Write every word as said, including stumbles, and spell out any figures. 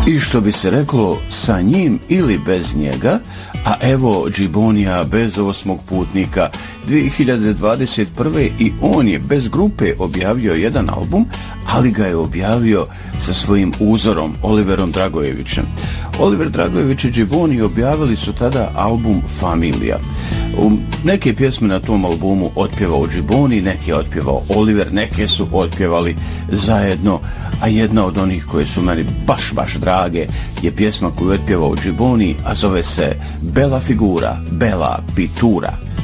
I što bi se reklo, sa njim ili bez njega, a evo Džibonija bez osmog putnika dvije hiljade dvadeset prve i on je bez grupe objavio jedan album, ali ga je objavio sa svojim uzorom Oliverom Dragojevićem. Oliver Dragojević i Džiboni objavili su tada album Familija. Neke pjesme na tom albumu otpjevao Džiboni, neke je otpjevao Oliver, neke su otpjevali zajedno, a jedna od onih koje su meni baš, baš drage je pjesma koju je otpjevao Džiboni, a zove se Bela figura, bella pittura.